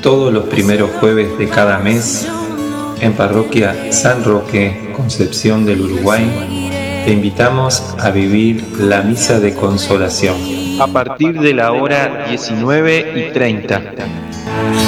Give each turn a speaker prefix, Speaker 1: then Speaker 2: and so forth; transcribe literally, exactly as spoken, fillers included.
Speaker 1: todos los primeros jueves de cada mes, en Parroquia San Roque, Concepción del Uruguay, te invitamos a vivir la Misa de Consolación a partir de la hora diecinueve y treinta.